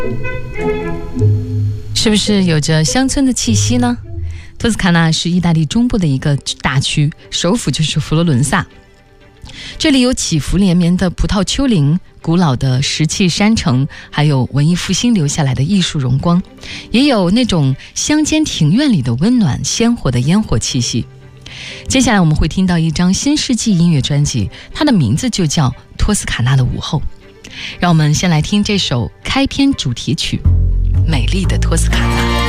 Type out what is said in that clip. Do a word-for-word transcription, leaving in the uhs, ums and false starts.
是不是有着乡村的气息呢？托斯卡纳是意大利中部的一个大区，首府就是佛罗伦萨。这里有起伏连绵的葡萄丘陵，古老的石砌山城，还有文艺复兴留下来的艺术荣光，也有那种乡间庭院里的温暖鲜活的烟火气息。接下来我们会听到一张新世纪音乐专辑，它的名字就叫《托斯卡纳的午后》。让我们先来听这首开篇主题曲《美丽的托斯卡纳》。